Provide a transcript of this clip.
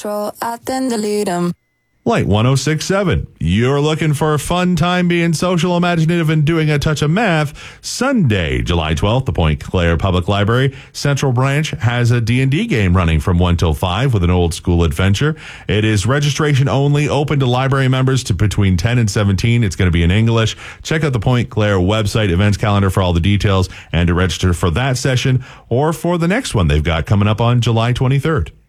I then delete them. Light 106.7. You're looking for a fun time being social, imaginative, and doing a touch of math. Sunday, July 12th, the Point Claire Public Library Central Branch has a D&D game running from 1 till 5 with an old school adventure. It is registration only, open to library members to between 10 and 17. It's going to be in English. Check out the Point Claire website, events calendar for all the details and to register for that session or for the next one they've got coming up on July 23rd.